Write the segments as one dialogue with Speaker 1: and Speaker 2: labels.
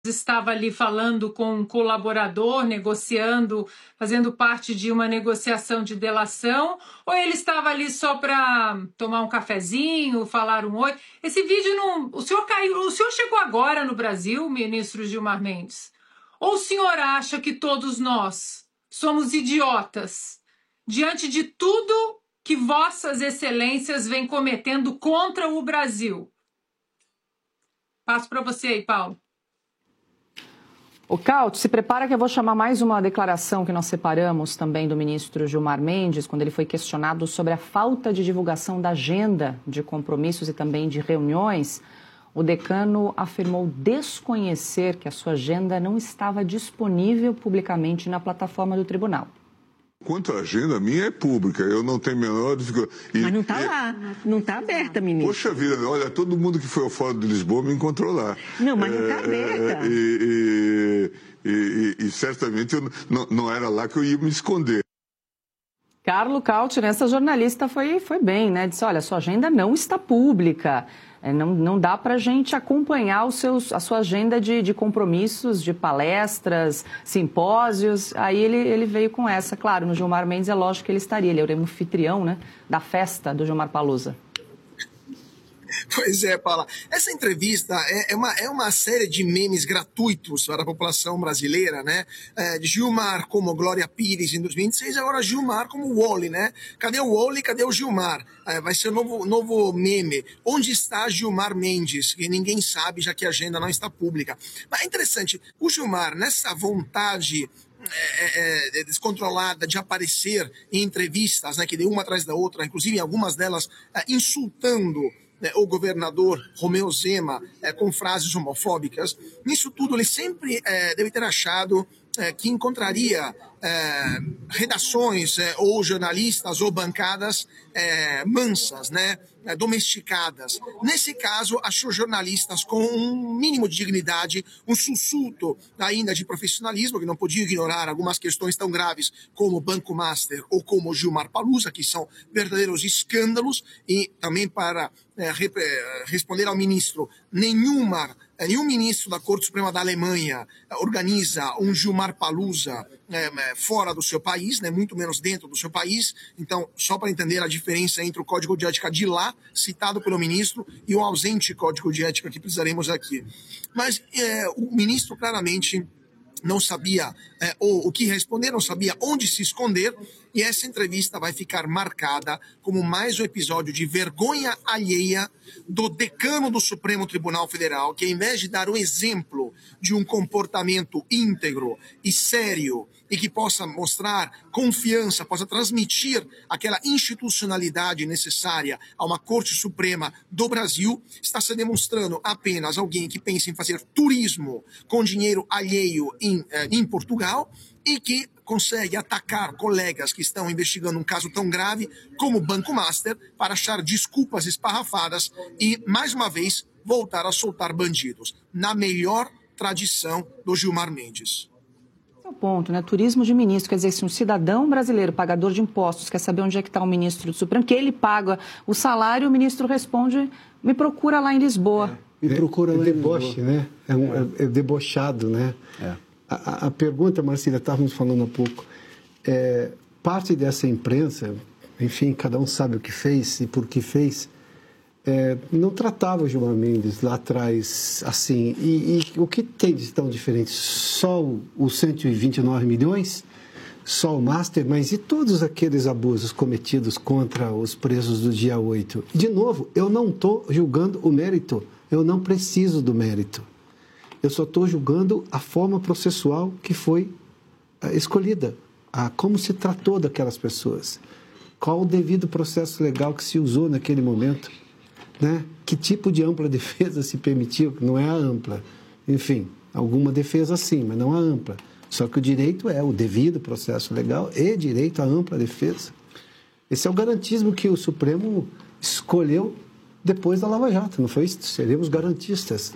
Speaker 1: estava ali falando com um colaborador, negociando, fazendo parte de uma negociação de delação, ou ele estava ali só para tomar um cafezinho, falar um oi? Esse vídeo não... O senhor chegou agora no Brasil, ministro Gilmar Mendes? Ou o senhor acha que todos nós somos idiotas diante de tudo que vossas excelências vêm cometendo contra o Brasil? Passo para você aí, Paulo.
Speaker 2: O Caute, se prepara que eu vou chamar mais uma declaração que nós separamos também do ministro Gilmar Mendes, quando ele foi questionado sobre a falta de divulgação da agenda de compromissos e também de reuniões. O decano afirmou desconhecer que a sua agenda não estava disponível publicamente na plataforma do tribunal.
Speaker 3: Quanto à agenda, a minha é pública, eu não tenho a menor dificuldade.
Speaker 4: Mas não está lá, não está aberta, ministro.
Speaker 3: Poxa vida, olha, todo mundo que foi ao Fórum de Lisboa me encontrou lá.
Speaker 4: Não, mas não está aberta.
Speaker 3: E certamente eu não era lá que eu ia me esconder.
Speaker 2: Carlo Caute, essa jornalista foi bem, né? Disse, olha, sua agenda não está pública. Não dá para a gente acompanhar a sua agenda de compromissos, de palestras, simpósios. Aí ele veio com essa. Claro, no Gilmar Mendes é lógico que ele estaria. Ele era o anfitrião, né, da festa do Gilmar Palusa.
Speaker 5: Pois é, Paula. Essa entrevista é uma série de memes gratuitos para a população brasileira, né? De Gilmar como Glória Pires em 2026, agora Gilmar como Wally, né? Cadê o Wally, cadê o Gilmar? Vai ser o novo meme. Onde está Gilmar Mendes? Que ninguém sabe, já que a agenda não está pública. Mas é interessante, o Gilmar, nessa vontade descontrolada de aparecer em entrevistas, né, que de uma atrás da outra, inclusive algumas delas insultando o governador Romeu Zema com frases homofóbicas. Nisso tudo, ele sempre deve ter achado que encontraria redações ou jornalistas ou bancadas mansas, né, domesticadas. Nesse caso, achou jornalistas com um mínimo de dignidade, um sussulto ainda de profissionalismo, que não podia ignorar algumas questões tão graves como o Banco Master ou como o Gilmar Palusa, que são verdadeiros escândalos, e também para responder ao ministro, nenhum ministro da Corte Suprema da Alemanha organiza um Gilmar Palusa fora do seu país, né, muito menos dentro do seu país. Então, só para entender a diferença entre o Código de Ética de lá, citado pelo ministro, e o ausente Código de Ética que precisaremos aqui. Mas o ministro claramente não sabia ou o que responder, não sabia onde se esconder, e essa entrevista vai ficar marcada como mais um episódio de vergonha alheia do decano do Supremo Tribunal Federal, que, ao invés de dar o exemplo de um comportamento íntegro e sério e que possa mostrar confiança, possa transmitir aquela institucionalidade necessária a uma Corte Suprema do Brasil, está se demonstrando apenas alguém que pensa em fazer turismo com dinheiro alheio em Portugal e que consegue atacar colegas que estão investigando um caso tão grave como o Banco Master para achar desculpas esparrafadas e, mais uma vez, voltar a soltar bandidos, na melhor tradição do Gilmar Mendes.
Speaker 2: Esse é o ponto, né? Turismo de ministro, quer dizer, se um cidadão brasileiro, pagador de impostos, quer saber onde é que está o ministro do Supremo, que ele paga o salário, o ministro responde, me procura lá em Lisboa.
Speaker 6: Me procura lá em deboche, né? É debochado, né? A pergunta, Marcília, estávamos falando há pouco, parte dessa imprensa, enfim, cada um sabe o que fez e por que fez, não tratava o Gilmar Mendes lá atrás assim. E o que tem de tão diferente? Só os 129 milhões? Só o Master? Mas e todos aqueles abusos cometidos contra os presos do dia 8? De novo, eu não estou julgando o mérito, eu não preciso do mérito. Eu só estou julgando a forma processual que foi escolhida, como se tratou daquelas pessoas, qual o devido processo legal que se usou naquele momento, né? Que tipo de ampla defesa se permitiu, não é a ampla. Enfim, alguma defesa sim, mas não a ampla. Só que o direito é o devido processo legal e direito à ampla defesa. Esse é o garantismo que o Supremo escolheu depois da Lava Jato, não foi isso? Seremos garantistas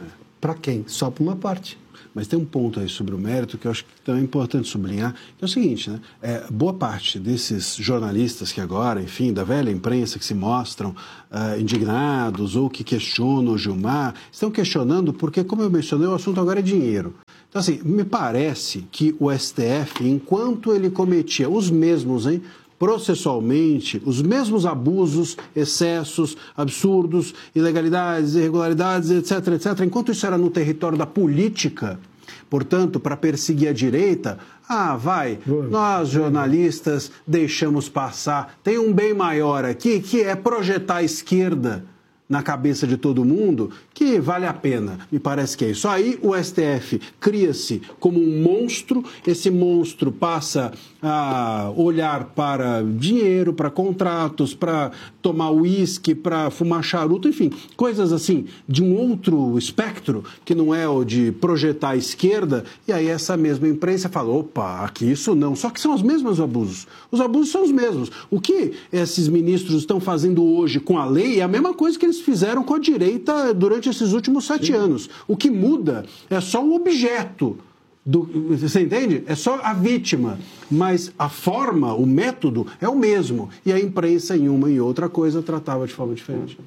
Speaker 6: Para quem? Só para uma parte.
Speaker 7: Mas tem um ponto aí sobre o mérito que eu acho que também é importante sublinhar, que é o seguinte, né? Boa parte desses jornalistas que agora, enfim, da velha imprensa que se mostram indignados ou que questionam o Gilmar, estão questionando porque, como eu mencionei, o assunto agora é dinheiro. Então, assim, me parece que o STF, enquanto ele cometia os mesmos, processualmente, os mesmos abusos, excessos, absurdos, ilegalidades, irregularidades, etc., etc., enquanto isso era no território da política, portanto, para perseguir a direita, nós jornalistas deixamos passar. Tem um bem maior aqui, que é projetar a esquerda na cabeça de todo mundo, que vale a pena, me parece que é isso. Aí o STF cria-se como um monstro, esse monstro passa a olhar para dinheiro, para contratos, para tomar uísque, para fumar charuto, enfim, coisas assim, de um outro espectro, que não é o de projetar a esquerda, e aí essa mesma imprensa fala, opa, aqui isso não, só que são os mesmos abusos. Os abusos são os mesmos. O que esses ministros estão fazendo hoje com a lei é a mesma coisa que eles fizeram com a direita durante esses últimos 7 anos. O que muda é só o objeto. Você entende? É só a vítima. Mas a forma, o método é o mesmo. E a imprensa, em uma e outra coisa, tratava de forma diferente.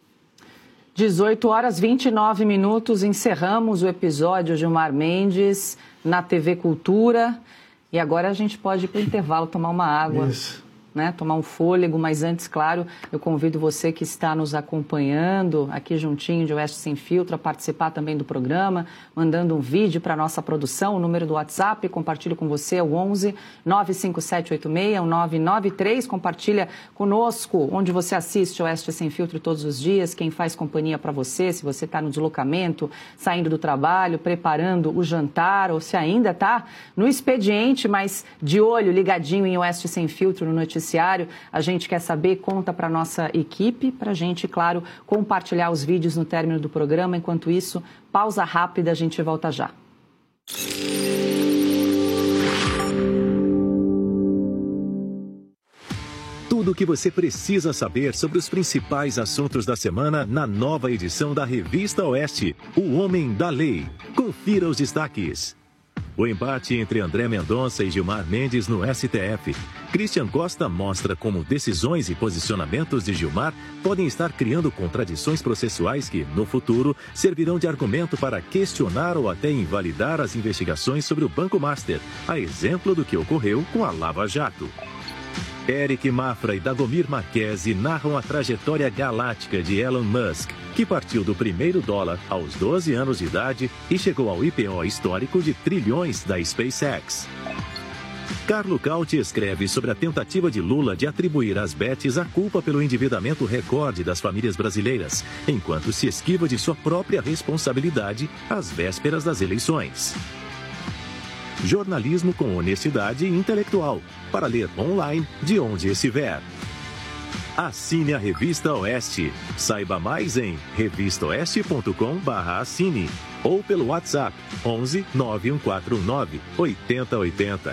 Speaker 2: 18h29, encerramos o episódio Gilmar Mendes na TV Cultura. E agora a gente pode ir para o intervalo tomar uma água. Isso. Né, tomar um fôlego, mas antes, claro, eu convido você que está nos acompanhando aqui juntinho de Oeste Sem Filtro a participar também do programa, mandando um vídeo para a nossa produção, o número do WhatsApp, compartilho com você, é o 11 95786 1993, compartilha conosco onde você assiste Oeste Sem Filtro todos os dias, quem faz companhia para você, se você está no deslocamento, saindo do trabalho, preparando o jantar, ou se ainda está no expediente, mas de olho, ligadinho em Oeste Sem Filtro no noticiário. A gente quer saber, conta para a nossa equipe, para a gente, claro, compartilhar os vídeos no término do programa. Enquanto isso, pausa rápida, a gente volta já.
Speaker 8: Tudo o que você precisa saber sobre os principais assuntos da semana na nova edição da Revista Oeste, O Homem da Lei. Confira os destaques. O embate entre André Mendonça e Gilmar Mendes no STF. Christian Costa mostra como decisões e posicionamentos de Gilmar podem estar criando contradições processuais que, no futuro, servirão de argumento para questionar ou até invalidar as investigações sobre o Banco Master, a exemplo do que ocorreu com a Lava Jato. Eric Mafra e Dagomir Marquesi narram a trajetória galáctica de Elon Musk, que partiu do primeiro dólar aos 12 anos de idade e chegou ao IPO histórico de trilhões da SpaceX. Carlo Cauti escreve sobre a tentativa de Lula de atribuir às Betes a culpa pelo endividamento recorde das famílias brasileiras, enquanto se esquiva de sua própria responsabilidade às vésperas das eleições. Jornalismo com honestidade intelectual, para ler online de onde estiver. Assine a Revista Oeste. Saiba mais em revistaoeste.com/assine ou pelo WhatsApp 11 9149 8080.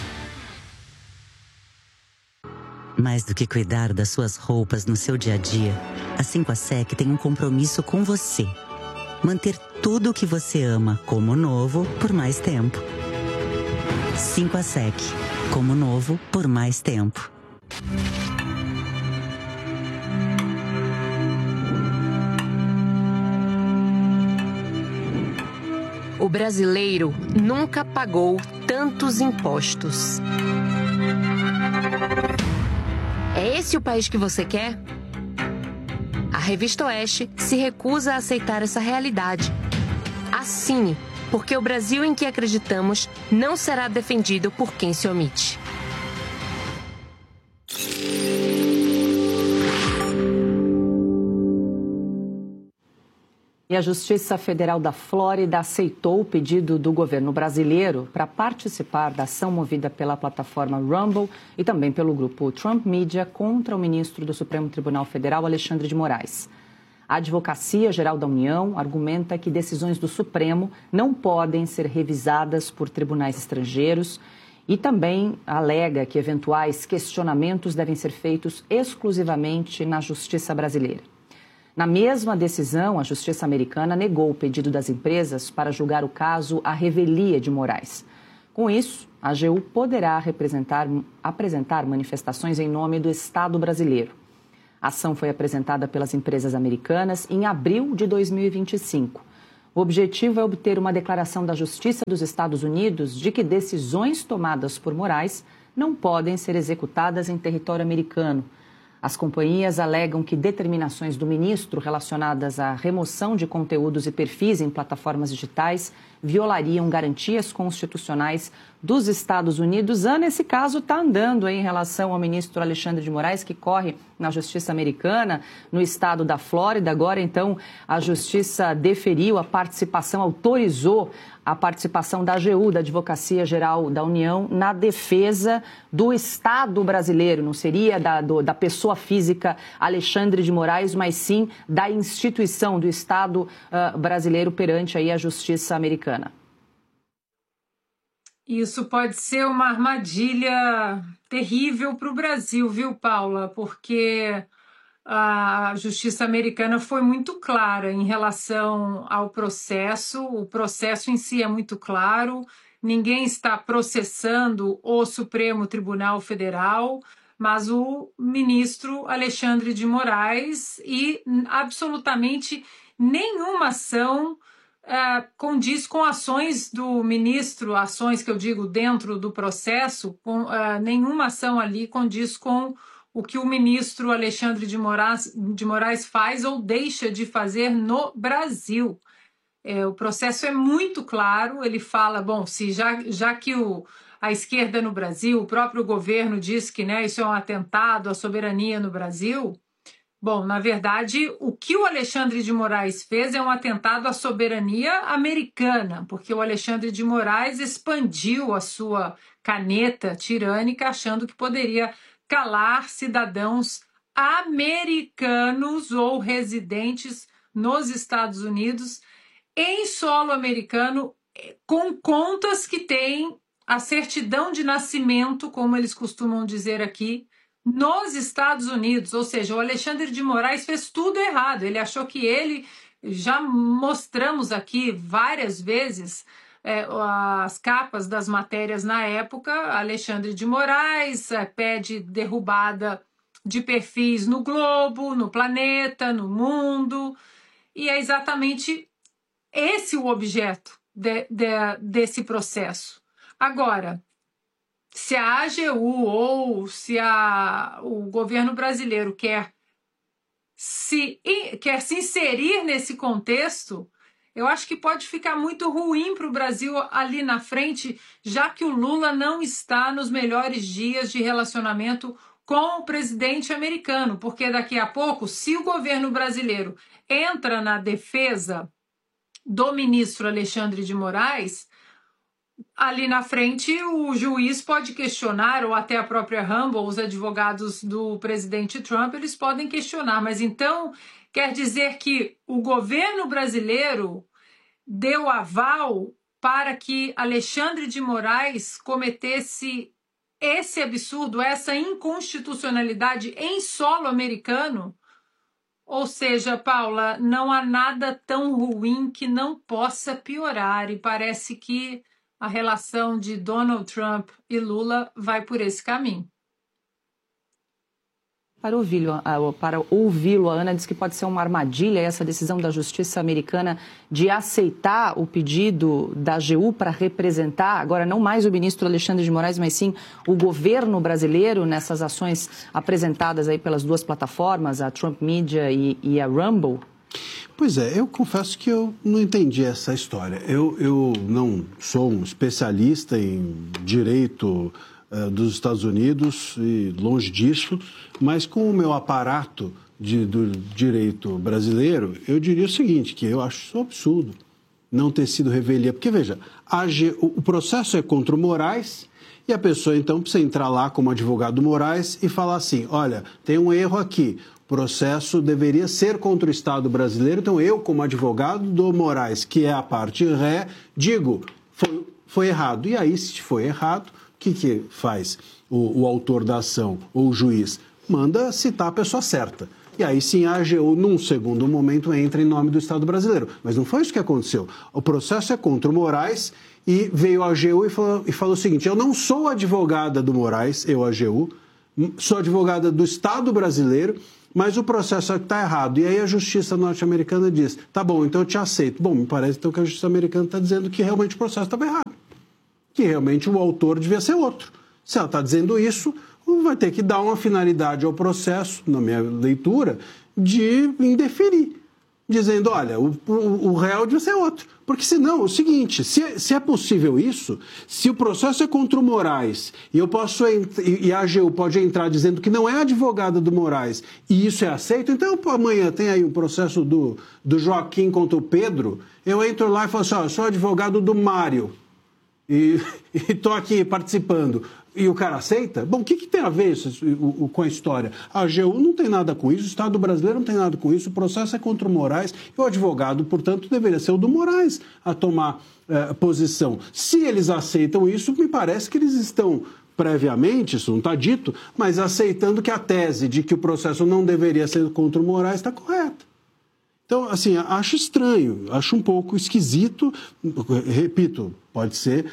Speaker 9: Mais do que cuidar das suas roupas no seu dia a dia, a 5ASEC tem um compromisso com você. Manter tudo o que você ama como novo por mais tempo. 5ASEC, como novo por mais tempo.
Speaker 10: O brasileiro nunca pagou tantos impostos. É esse o país que você quer? A Revista Oeste se recusa a aceitar essa realidade. Assine, porque o Brasil em que acreditamos não será defendido por quem se omite.
Speaker 2: E a Justiça Federal da Flórida aceitou o pedido do governo brasileiro para participar da ação movida pela plataforma Rumble e também pelo grupo Trump Media contra o ministro do Supremo Tribunal Federal, Alexandre de Moraes. A Advocacia Geral da União argumenta que decisões do Supremo não podem ser revisadas por tribunais estrangeiros e também alega que eventuais questionamentos devem ser feitos exclusivamente na Justiça brasileira. Na mesma decisão, a Justiça americana negou o pedido das empresas para julgar o caso à revelia de Moraes. Com isso, a AGU poderá apresentar manifestações em nome do Estado brasileiro. A ação foi apresentada pelas empresas americanas em abril de 2025. O objetivo é obter uma declaração da Justiça dos Estados Unidos de que decisões tomadas por Moraes não podem ser executadas em território americano. As companhias alegam que determinações do ministro relacionadas à remoção de conteúdos e perfis em plataformas digitais violariam garantias constitucionais dos Estados Unidos. Ana, esse caso está andando em relação ao ministro Alexandre de Moraes, que corre na Justiça americana, no estado da Flórida. Agora, então, a Justiça deferiu a participação, autorizou a participação da AGU, da Advocacia Geral da União, na defesa do Estado brasileiro. Não seria da pessoa física Alexandre de Moraes, mas sim da instituição do Estado brasileiro perante aí a Justiça americana.
Speaker 1: Isso pode ser uma armadilha terrível para o Brasil, viu, Paula? Porque a justiça americana foi muito clara em relação ao processo. O processo em si é muito claro. Ninguém está processando o Supremo Tribunal Federal, mas o ministro Alexandre de Moraes, e absolutamente nenhuma ação condiz com ações do ministro, ações que eu digo dentro do processo, nenhuma ação ali condiz com o que o ministro Alexandre de Moraes faz ou deixa de fazer no Brasil. O processo é muito claro, ele fala, bom, se já que a esquerda no Brasil, o próprio governo diz que isso é um atentado à soberania no Brasil. Bom, na verdade, o que o Alexandre de Moraes fez é um atentado à soberania americana, porque o Alexandre de Moraes expandiu a sua caneta tirânica, achando que poderia calar cidadãos americanos ou residentes nos Estados Unidos em solo americano, com contas que têm a certidão de nascimento, como eles costumam dizer aqui, nos Estados Unidos. Ou seja, o Alexandre de Moraes fez tudo errado. Ele achou que ele, já mostramos aqui várias vezes as capas das matérias na época, Alexandre de Moraes pede derrubada de perfis no globo, no planeta, no mundo, e é exatamente esse o objeto desse processo. Agora, se a AGU ou se o governo brasileiro quer se inserir nesse contexto, eu acho que pode ficar muito ruim para o Brasil ali na frente, já que o Lula não está nos melhores dias de relacionamento com o presidente americano, porque daqui a pouco, se o governo brasileiro entra na defesa do ministro Alexandre de Moraes, ali na frente o juiz pode questionar, ou até a própria Rumble, os advogados do presidente Trump, eles podem questionar. Mas então quer dizer que o governo brasileiro deu aval para que Alexandre de Moraes cometesse esse absurdo, essa inconstitucionalidade em solo americano? Ou seja, Paula, não há nada tão ruim que não possa piorar, e parece que a relação de Donald Trump e Lula vai por esse caminho.
Speaker 2: Para ouvi-lo, a Ana diz que pode ser uma armadilha essa decisão da Justiça americana de aceitar o pedido da AGU para representar, agora não mais o ministro Alexandre de Moraes, mas sim o governo brasileiro nessas ações apresentadas aí pelas duas plataformas, a Trump Media e a Rumble.
Speaker 7: Pois é, eu confesso que eu não entendi essa história. Eu não sou um especialista em direito dos Estados Unidos, e longe disso, mas com o meu aparato do direito brasileiro, eu diria o seguinte, que eu acho isso um absurdo não ter sido revelia. Porque, veja, o processo é contra o Moraes e a pessoa, então, precisa entrar lá como advogado do Moraes e falar assim, olha, tem um erro aqui, o processo deveria ser contra o Estado brasileiro, então eu, como advogado do Moraes, que é a parte ré, digo, foi errado. E aí, se foi errado, o que faz o autor da ação ou o juiz? Manda citar a pessoa certa. E aí sim a AGU, num segundo momento, entra em nome do Estado brasileiro. Mas não foi isso que aconteceu. O processo é contra o Moraes e veio a AGU e falou o seguinte: eu não sou advogada do Moraes, eu, AGU, sou advogada do Estado brasileiro, mas o processo está errado. E aí a justiça norte-americana diz: tá bom, então eu te aceito. Bom, me parece então que a justiça americana está dizendo que realmente o processo estava errado, que realmente o autor devia ser outro. Se ela está dizendo isso, vai ter que dar uma finalidade ao processo, na minha leitura, de indeferir, dizendo: olha, o réu devia ser outro. Porque senão, é o seguinte, se é possível isso, se o processo é contra o Moraes e a AGU pode entrar dizendo que não é advogada do Moraes e isso é aceito, então amanhã tem aí um processo do Joaquim contra o Pedro, eu entro lá e falo assim: ó, eu sou advogado do Mário e estou aqui participando. E o cara aceita? Bom, o que tem a ver isso com a história? A AGU não tem nada com isso, o Estado brasileiro não tem nada com isso, o processo é contra o Moraes e o advogado, portanto, deveria ser o do Moraes a tomar posição. Se eles aceitam isso, me parece que eles estão previamente, isso não está dito, mas aceitando que a tese de que o processo não deveria ser contra o Moraes está correta. Então, assim, acho estranho, acho um pouco esquisito, repito, pode ser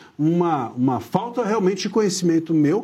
Speaker 7: uma falta realmente de conhecimento meu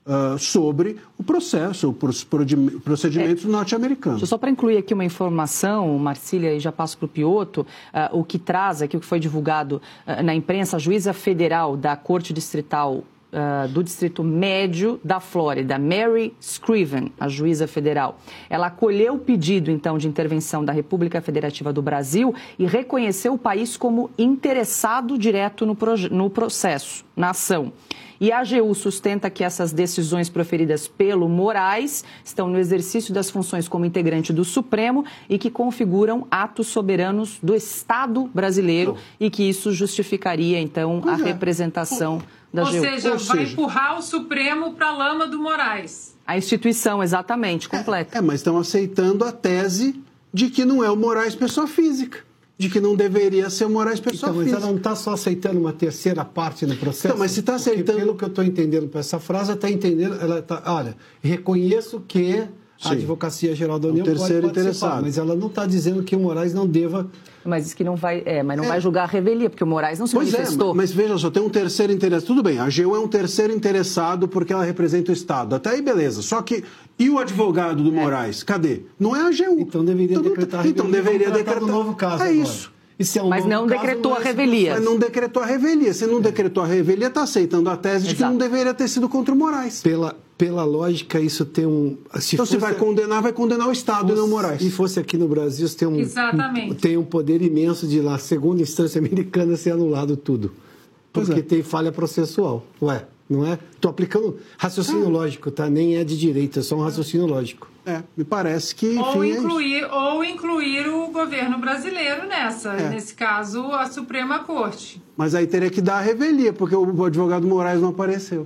Speaker 7: sobre o processo, os procedimentos norte-americanos.
Speaker 2: Só para incluir aqui uma informação, Marcília, e já passo para o Piotto, o que traz aqui, o que foi divulgado na imprensa, a juíza federal da Corte Distrital do Distrito Médio da Flórida, Mary Scriven, a juíza federal. Ela acolheu o pedido, então, de intervenção da República Federativa do Brasil e reconheceu o país como interessado direto no processo, na ação. E a AGU sustenta que essas decisões proferidas pelo Moraes estão no exercício das funções como integrante do Supremo e que configuram atos soberanos do Estado brasileiro e que isso justificaria, então, a representação da AGU.
Speaker 1: Ou seja, vai empurrar o Supremo para a lama do Moraes.
Speaker 2: A instituição, exatamente, completa.
Speaker 7: Mas estão aceitando a tese de que não é o Moraes pessoa física. De que não deveria ser o Moraes pessoa física.
Speaker 6: Mas ela não está só aceitando uma terceira parte no processo?
Speaker 7: Então, mas se está aceitando...
Speaker 6: Pelo que eu estou entendendo por essa frase, ela está entendendo... Ela tá, olha, reconheço que a Advocacia Geral da União pode participar, mas ela não está dizendo que o Moraes não deva...
Speaker 2: Mas diz que não vai, vai julgar a revelia, porque o Moraes não se manifestou.
Speaker 7: Mas veja só, tem um terceiro interessado. Tudo bem, a AGU é um terceiro interessado porque ela representa o Estado. Até aí, beleza. Só que, e o advogado do Moraes? Cadê? Não é a AGU.
Speaker 6: Então deveria decretar a revelia.
Speaker 7: Então deveria decretar
Speaker 6: um novo caso agora.
Speaker 7: Isso.
Speaker 2: Mas não decretou a revelia.
Speaker 7: Mas não decretou a revelia. Se não decretou a revelia, está aceitando a tese de que não deveria ter sido contra o Moraes.
Speaker 6: Pela lógica, isso tem um...
Speaker 7: Então, se vai condenar o Estado e não o Moraes.
Speaker 6: Se fosse aqui no Brasil, isso tem um poder imenso de lá, segunda instância americana, ser anulado tudo. Porque tem falha processual. Ué, não é? Estou aplicando raciocínio lógico, tá? Nem é de direito, é só um raciocínio lógico.
Speaker 7: Me parece que,
Speaker 1: enfim, ou incluir o governo brasileiro nesse caso, a Suprema Corte.
Speaker 7: Mas aí teria que dar a revelia, porque o advogado Moraes não apareceu.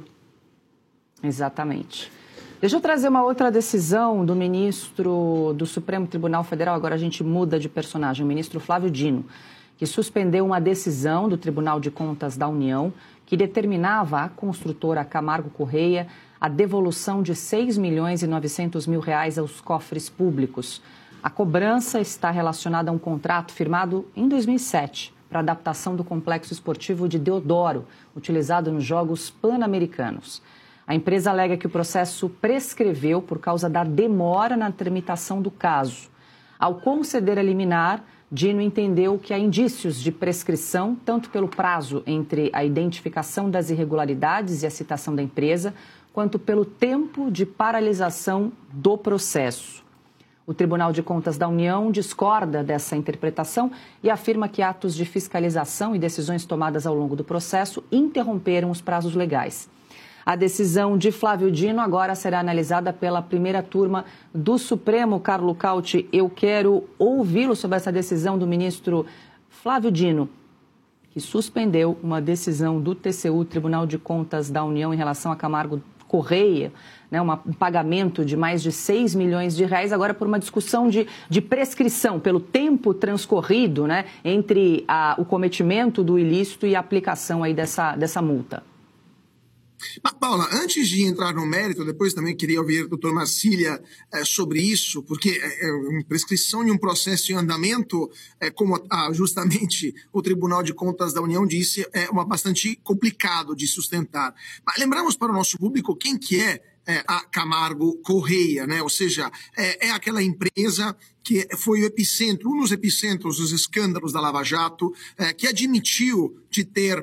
Speaker 2: Exatamente. Deixa eu trazer uma outra decisão do ministro do Supremo Tribunal Federal, agora a gente muda de personagem, o ministro Flávio Dino, que suspendeu uma decisão do Tribunal de Contas da União que determinava à construtora Camargo Correia a devolução de R$ 6.900.000 aos cofres públicos. A cobrança está relacionada a um contrato firmado em 2007 para adaptação do complexo esportivo de Deodoro, utilizado nos Jogos Pan-Americanos. A empresa alega que o processo prescreveu por causa da demora na tramitação do caso. Ao conceder a liminar, Dino entendeu que há indícios de prescrição, tanto pelo prazo entre a identificação das irregularidades e a citação da empresa, quanto pelo tempo de paralisação do processo. O Tribunal de Contas da União discorda dessa interpretação e afirma que atos de fiscalização e decisões tomadas ao longo do processo interromperam os prazos legais. A decisão de Flávio Dino agora será analisada pela primeira turma do Supremo. Carlo Cauti, eu quero ouvi-lo sobre essa decisão do ministro Flávio Dino, que suspendeu uma decisão do TCU, Tribunal de Contas da União, em relação a Camargo Correia, um pagamento de mais de R$ 6 milhões, agora por uma discussão de prescrição, pelo tempo transcorrido entre o cometimento do ilícito e a aplicação aí dessa multa.
Speaker 5: Mas, Paula, antes de entrar no mérito, depois também queria ouvir o doutor Marcília sobre isso, porque prescrição de um processo em andamento, como justamente o Tribunal de Contas da União disse, é bastante complicado de sustentar. Mas lembramos para o nosso público quem que é a Camargo Correia, né? Ou seja, é aquela empresa que foi o epicentro, um dos epicentros dos escândalos da Lava Jato, que admitiu de ter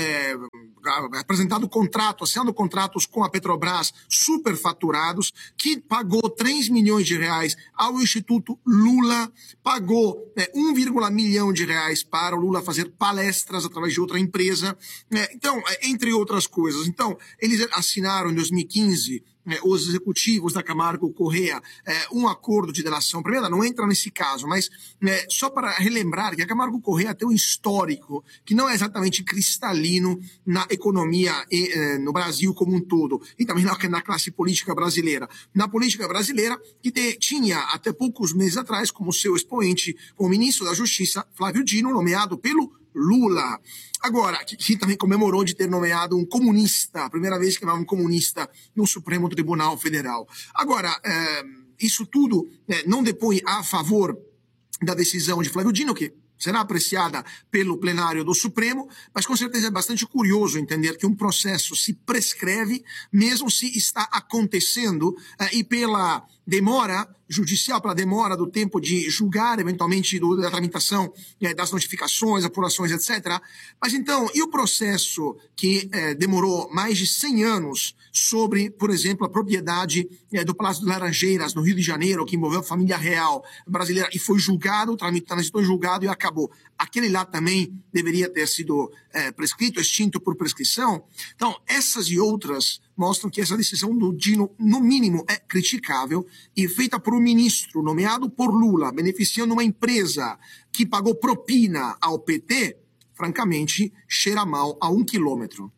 Speaker 5: apresentado assinado contratos com a Petrobras superfaturados, que pagou 3 milhões de reais ao Instituto Lula, pagou 1,1 milhão de reais para o Lula fazer palestras através de outra empresa. Então, entre outras coisas. Então, eles assinaram em 2015, os executivos da Camargo Correia, um acordo de delação premiada. Não entra nesse caso, mas só para relembrar que a Camargo Correia tem um histórico que não é exatamente cristalino na economia no Brasil como um todo, e também na classe política brasileira. Na política brasileira, que tinha até poucos meses atrás como seu expoente o ministro da Justiça, Flávio Dino, nomeado pelo Lula. Agora, que também comemorou de ter nomeado um comunista, a primeira vez que nomeava um comunista no Supremo Tribunal Federal. Agora, isso tudo não depõe a favor da decisão de Flávio Dino, que será apreciada pelo plenário do Supremo, mas com certeza é bastante curioso entender que um processo se prescreve, mesmo se está acontecendo, e pela demora judicial, pela demora do tempo de julgar, eventualmente da tramitação das notificações, apurações, etc. Mas então, e o processo que demorou mais de 100 anos sobre, por exemplo, a propriedade do Palácio das Laranjeiras, no Rio de Janeiro, que envolveu a família real brasileira e foi julgado, transitou em julgado e acabou. Aquele lá também deveria ter sido prescrito, extinto por prescrição. Então, essas e outras mostram que essa decisão do Dino, no mínimo, é criticável e feita por um ministro nomeado por Lula, beneficiando uma empresa que pagou propina ao PT, francamente, cheira mal a 1 quilômetro.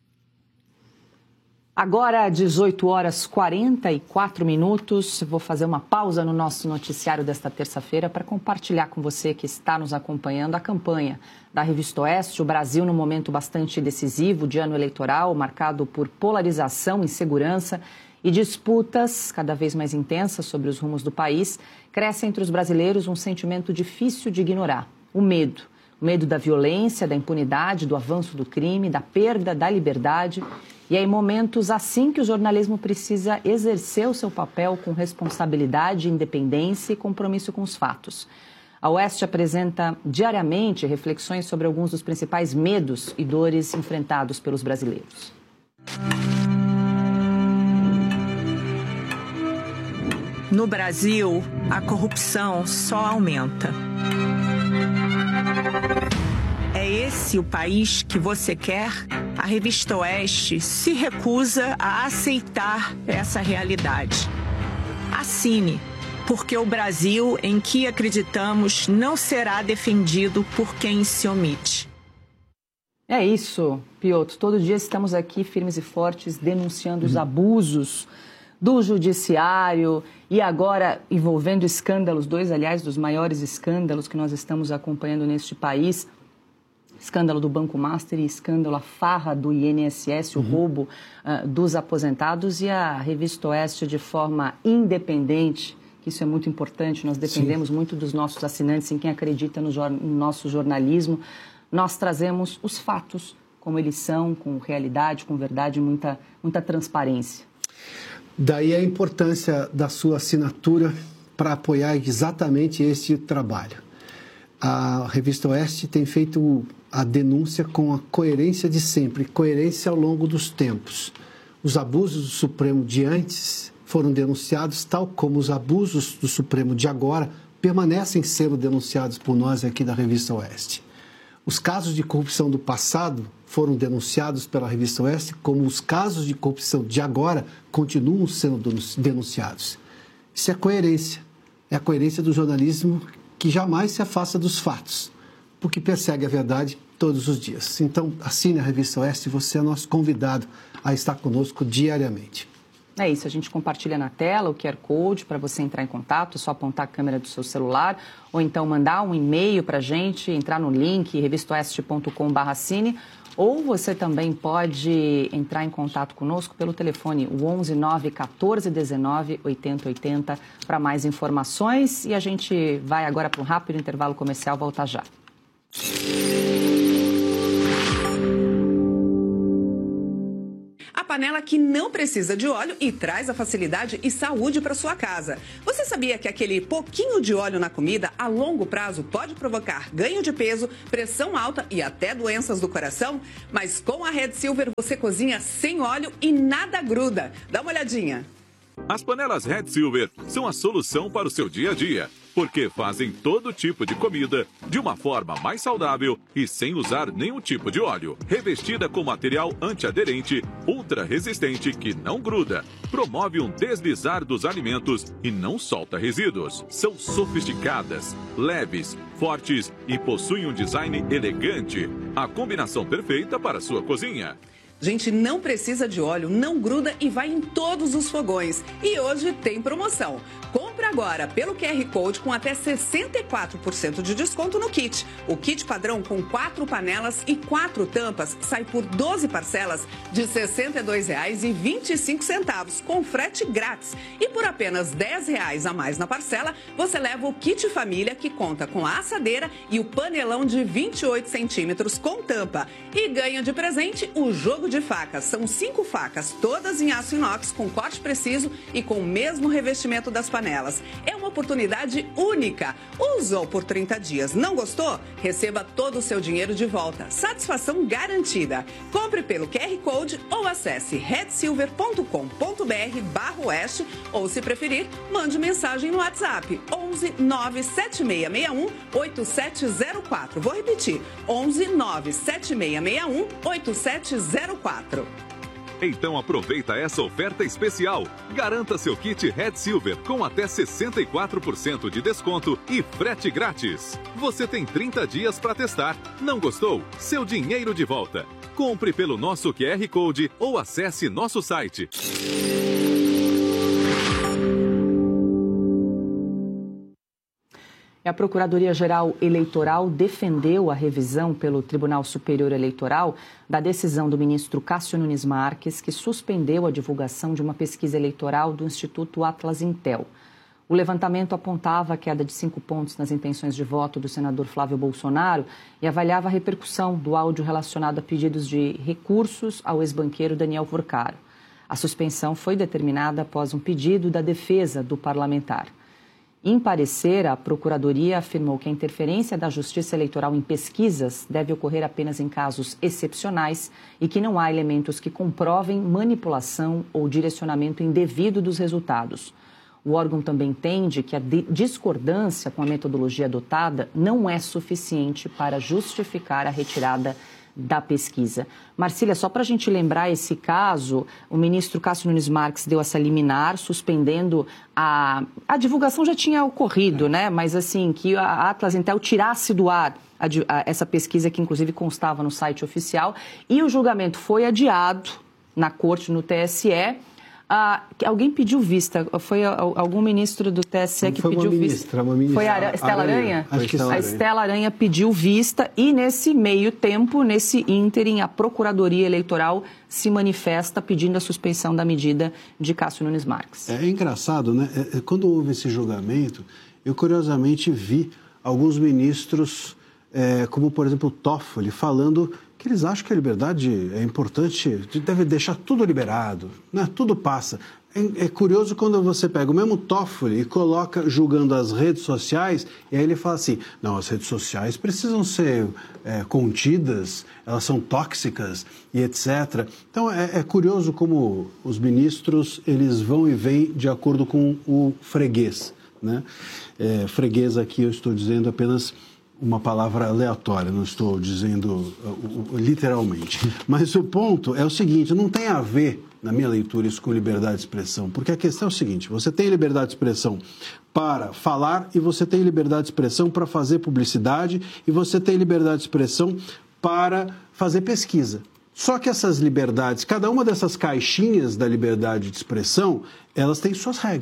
Speaker 2: Agora, 18h44, vou fazer uma pausa no nosso noticiário desta terça-feira para compartilhar com você que está nos acompanhando a campanha da Revista Oeste, o Brasil num momento bastante decisivo de ano eleitoral, marcado por polarização, insegurança e disputas cada vez mais intensas sobre os rumos do país. Cresce entre os brasileiros um sentimento difícil de ignorar, o medo. O medo da violência, da impunidade, do avanço do crime, da perda da liberdade. E é em momentos assim que o jornalismo precisa exercer o seu papel com responsabilidade, independência e compromisso com os fatos. A Oeste apresenta diariamente reflexões sobre alguns dos principais medos e dores enfrentados pelos brasileiros.
Speaker 11: No Brasil, a corrupção só aumenta. É esse o país que você quer? A Revista Oeste se recusa a aceitar essa realidade. Assine, porque o Brasil em que acreditamos não será defendido por quem se omite.
Speaker 2: É isso, Piotr. Todo dia estamos aqui firmes e fortes denunciando os abusos do judiciário e agora envolvendo escândalos, dois, aliás, dos maiores escândalos que nós estamos acompanhando neste país. Escândalo do Banco Master e escândalo, a farra do INSS, o roubo dos aposentados, e a Revista Oeste de forma independente, que isso é muito importante, nós dependemos muito dos nossos assinantes, em quem acredita no nosso jornalismo. Nós trazemos os fatos como eles são, com realidade, com verdade, muita transparência.
Speaker 6: Daí a importância da sua assinatura para apoiar exatamente esse trabalho. A Revista Oeste tem feito a denúncia com a coerência de sempre, coerência ao longo dos tempos. Os abusos do Supremo de antes foram denunciados, tal como os abusos do Supremo de agora permanecem sendo denunciados por nós aqui da Revista Oeste. Os casos de corrupção do passado foram denunciados pela Revista Oeste, como os casos de corrupção de agora continuam sendo denunciados. Isso é coerência. É a coerência do jornalismo que jamais se afasta dos fatos, porque persegue a verdade todos os dias. Então, assine a Revista Oeste e você é nosso convidado a estar conosco diariamente.
Speaker 2: É isso, a gente compartilha na tela o QR Code para você entrar em contato, é só apontar a câmera do seu celular ou então mandar um e-mail para a gente, entrar no link revistaoeste.com/assine ou você também pode entrar em contato conosco pelo telefone, o 11 9 14 19 80 80, para mais informações. E a gente vai agora para um rápido intervalo comercial, volta já.
Speaker 12: A panela que não precisa de óleo e traz a facilidade e saúde para sua casa. Você sabia que aquele pouquinho de óleo na comida, a longo prazo, pode provocar ganho de peso, pressão alta e até doenças do coração? Mas com a Red Silver você cozinha sem óleo e nada gruda. Dá uma olhadinha.
Speaker 13: As panelas Red Silver são a solução para o seu dia a dia, porque fazem todo tipo de comida de uma forma mais saudável e sem usar nenhum tipo de óleo. Revestida com material antiaderente, ultra resistente que não gruda, promove um deslizar dos alimentos e não solta resíduos. São sofisticadas, leves, fortes e possuem um design elegante. A combinação perfeita para a sua cozinha.
Speaker 12: Gente, não precisa de óleo, não gruda e vai em todos os fogões. E hoje tem promoção. Compre agora pelo QR Code com até 64% de desconto no kit. O kit padrão com 4 panelas e 4 tampas sai por 12 parcelas de R$ 62,25, com frete grátis. E por apenas R$ 10 a mais na parcela, você leva o kit família, que conta com a assadeira e o panelão de 28 centímetros com tampa. E ganha de presente o jogo de facas. São 5 facas, todas em aço inox, com corte preciso e com o mesmo revestimento das panelas. É uma oportunidade única. Usou por 30 dias, não gostou? Receba todo o seu dinheiro de volta. Satisfação garantida. Compre pelo QR Code ou acesse redsilver.com.br/oeste ou, se preferir, mande mensagem no WhatsApp 11 97661 8704. Vou repetir, 11 97661 8704.
Speaker 13: Então aproveita essa oferta especial. Garanta seu kit Red Silver com até 64% de desconto e frete grátis. Você tem 30 dias para testar. Não gostou? Seu dinheiro de volta. Compre pelo nosso QR Code ou acesse nosso site.
Speaker 2: A Procuradoria-Geral Eleitoral defendeu a revisão pelo Tribunal Superior Eleitoral da decisão do ministro Cássio Nunes Marques, que suspendeu a divulgação de uma pesquisa eleitoral do Instituto Atlas Intel. O levantamento apontava a queda de 5 pontos nas intenções de voto do senador Flávio Bolsonaro e avaliava a repercussão do áudio relacionado a pedidos de recursos ao ex-banqueiro Daniel Porcaro. A suspensão foi determinada após um pedido da defesa do parlamentar. Em parecer, a Procuradoria afirmou que a interferência da Justiça Eleitoral em pesquisas deve ocorrer apenas em casos excepcionais e que não há elementos que comprovem manipulação ou direcionamento indevido dos resultados. O órgão também entende que a discordância com a metodologia adotada não é suficiente para justificar a retirada da pesquisa. Marcília, só para a gente lembrar esse caso, o ministro Cássio Nunes Marques deu essa liminar, suspendendo a divulgação já tinha ocorrido, né? Mas assim, que a Atlas Intel tirasse do ar essa pesquisa que inclusive constava no site oficial, e o julgamento foi adiado na corte, no TSE. Alguém pediu vista? Foi algum ministro do TSE que pediu vista?
Speaker 6: Uma ministra.
Speaker 2: Foi a Estela Aranha?
Speaker 6: Acho que
Speaker 2: a Estela Aranha pediu vista e, nesse meio tempo, nesse ínterim, a Procuradoria Eleitoral se manifesta pedindo a suspensão da medida de Cássio Nunes Marques.
Speaker 7: É engraçado, né? Quando houve esse julgamento, eu curiosamente vi alguns ministros, como por exemplo o Toffoli, falando que eles acham que a liberdade é importante, deve deixar tudo liberado, né? Tudo passa. É curioso quando você pega o mesmo Toffoli e coloca julgando as redes sociais, e aí ele fala assim, não, as redes sociais precisam ser contidas, elas são tóxicas e etc. Então é curioso como os ministros, eles vão e vêm de acordo com o freguês, né? Freguês aqui eu estou dizendo apenas uma palavra aleatória, não estou dizendo literalmente. Mas o ponto é o seguinte, não tem a ver, na minha leitura, isso com liberdade de expressão, porque a questão é o seguinte, você tem liberdade de expressão para falar e você tem liberdade de expressão para fazer publicidade e você tem liberdade de expressão para fazer pesquisa. Só que essas liberdades, cada uma dessas caixinhas da liberdade de expressão, elas têm suas regras.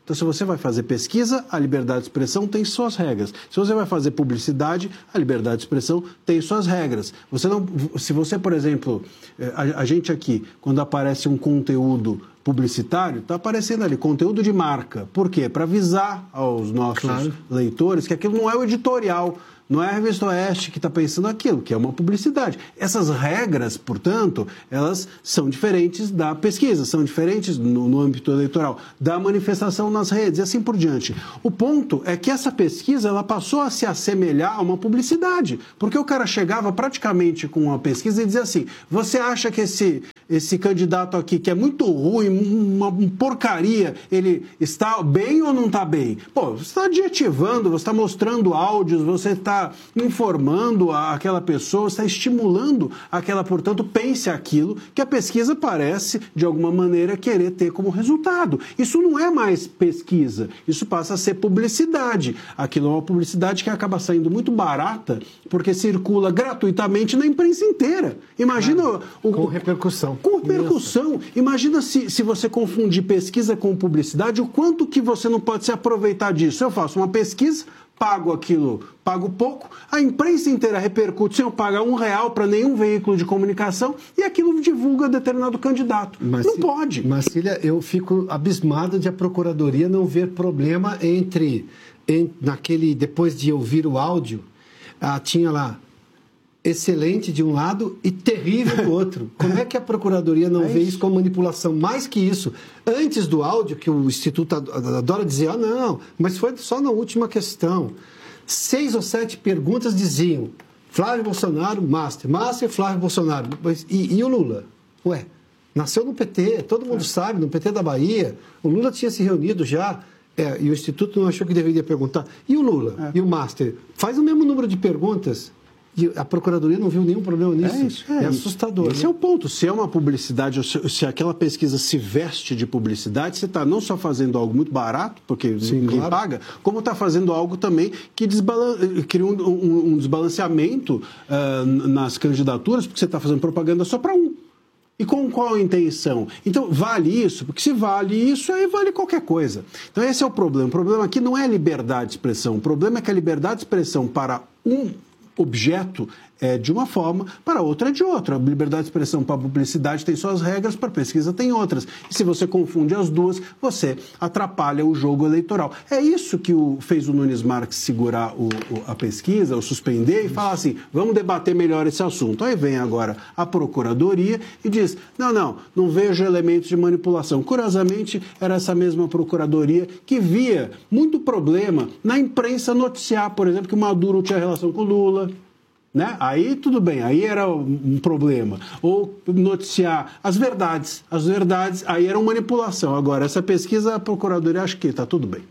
Speaker 7: Então, se você vai fazer pesquisa, a liberdade de expressão tem suas regras. Se você vai fazer publicidade, a liberdade de expressão tem suas regras. Se você, por exemplo, a gente aqui, quando aparece um conteúdo publicitário, está aparecendo ali, conteúdo de marca. Por quê? Para avisar aos nossos leitores que aquilo não é o editorial, não é a Revista Oeste que está pensando aquilo, que é uma publicidade. Essas regras, portanto, elas são diferentes da pesquisa, são diferentes no âmbito eleitoral, da manifestação nas redes e assim por diante. O ponto é que essa pesquisa ela passou a se assemelhar a uma publicidade, porque o cara chegava praticamente com uma pesquisa e dizia assim, você acha que esse candidato aqui, que é muito ruim, uma porcaria, ele está bem ou não está bem? Pô, você está adjetivando, você está mostrando áudios, você está informando aquela pessoa, está estimulando aquela, portanto, pense aquilo que a pesquisa parece, de alguma maneira, querer ter como resultado. Isso não é mais pesquisa, isso passa a ser publicidade. Aquilo é uma publicidade que acaba saindo muito barata, porque circula gratuitamente na imprensa inteira. Imagina...
Speaker 6: Com repercussão.
Speaker 7: Com repercussão. Imagina se você confundir pesquisa com publicidade, o quanto que você não pode se aproveitar disso. Eu faço uma pesquisa, pago aquilo, pago pouco, a imprensa inteira repercute sem eu pagar R$1 para nenhum veículo de comunicação e aquilo divulga determinado candidato. Não pode.
Speaker 6: Marcília, eu fico abismado de a Procuradoria não ver problema depois de ouvir o áudio, tinha lá excelente de um lado e terrível do outro. Como é que a Procuradoria não vê isso como manipulação? Mais que isso, antes do áudio, que o Instituto adora dizer, não, mas foi só na última questão. 6 ou 7 perguntas diziam, Flávio Bolsonaro, Master, Flávio Bolsonaro. E o Lula? Ué, nasceu no PT, todo mundo sabe, no PT da Bahia. O Lula tinha se reunido já, e o Instituto não achou que deveria perguntar. E o Lula? E o Master? Faz o mesmo número de perguntas. E a Procuradoria não viu nenhum problema nisso. É assustador.
Speaker 7: Esse é o ponto. Se é uma publicidade, se aquela pesquisa se veste de publicidade, você está não só fazendo algo muito barato, porque ninguém paga, como está fazendo algo também que cria um desbalanceamento nas candidaturas, porque você está fazendo propaganda só para um. E com qual intenção? Então, vale isso? Porque se vale isso, aí vale qualquer coisa. Então, esse é o problema. O problema aqui não é a liberdade de expressão. O problema é que a liberdade de expressão para um objeto é de uma forma, para outra é de outra. A liberdade de expressão para a publicidade tem suas regras, para a pesquisa tem outras. E se você confunde as duas, você atrapalha o jogo eleitoral. É isso que fez o Nunes Marques segurar a pesquisa, ou suspender, e falar assim, vamos debater melhor esse assunto. Aí vem agora a Procuradoria e diz, não vejo elementos de manipulação. Curiosamente, era essa mesma Procuradoria que via muito problema na imprensa noticiar, por exemplo, que o Maduro tinha relação com o Lula, né? Aí tudo bem, aí era um problema. Ou noticiar as verdades, aí era uma manipulação. Agora, essa pesquisa, a Procuradoria acha que está tudo bem.